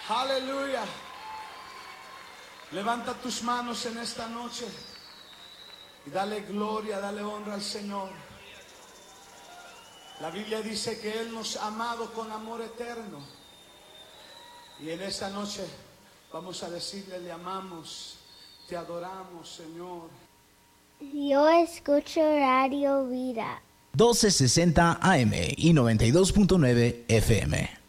Aleluya. Levanta tus manos en esta noche y dale gloria, dale honra al Señor. La Biblia dice que Él nos ha amado con amor eterno. Y en esta noche vamos a decirle: le amamos, te adoramos, Señor. Yo escucho Radio Vida. 1260 AM y 92.9 FM.